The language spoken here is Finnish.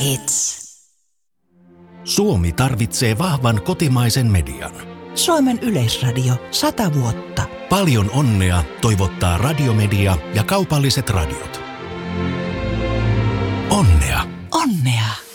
It's. Suomi tarvitsee vahvan kotimaisen median. Suomen Yleisradio 100 vuotta. Paljon onnea toivottaa Radiomedia ja kaupalliset radiot. Onnea! Onnea!